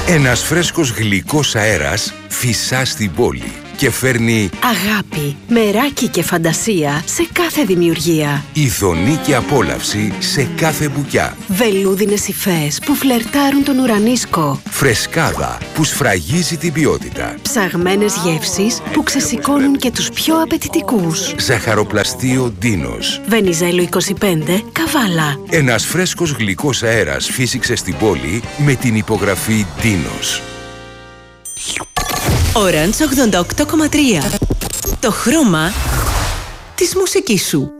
Ένας φρέσκος γλυκός αέρας φυσά στην πόλη και φέρνει αγάπη, μεράκι και φαντασία σε κάθε δημιουργία. ειδονή και απόλαυση σε κάθε μπουκιά. Βελούδινες υφές που φλερτάρουν τον ουρανίσκο. Φρεσκάδα που σφραγίζει την ποιότητα. Ψαγμένες γεύσεις που ξεσηκώνουν και τους πιο απαιτητικούς. Ζαχαροπλαστείο Ντίνος. Βενιζέλο 25, Καβάλα. Ένας φρέσκος γλυκός αέρας φύσηξε στην πόλη με την υπογραφή Ντίνος. Orange 88,3. Το χρώμα της μουσικής σου.